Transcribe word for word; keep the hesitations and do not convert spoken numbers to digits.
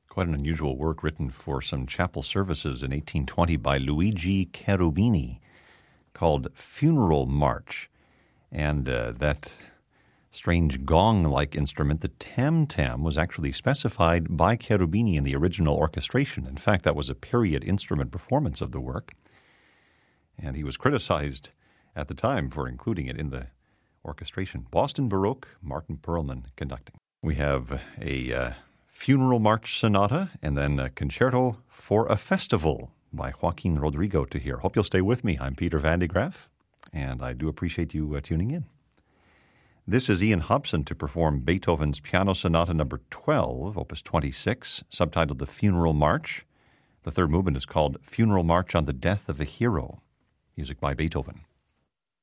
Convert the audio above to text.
Quite an unusual work written for some chapel services in eighteen twenty by Luigi Cherubini called Funeral March. And uh, that strange gong-like instrument, the tam-tam, was actually specified by Cherubini in the original orchestration. In fact, that was a period instrument performance of the work. And he was criticized at the time for including it in the orchestration. Boston Baroque, Martin Perlman conducting. We have a uh, Funeral March Sonata and then a Concerto for a Festival by Joaquin Rodrigo to hear. Hope you'll stay with me. I'm Peter Van de Graaff, and I do appreciate you uh, tuning in. This is Ian Hobson to perform Beethoven's Piano Sonata number twelve, opus twenty-six, subtitled The Funeral March. The third movement is called Funeral March on the Death of a Hero. Music by Beethoven.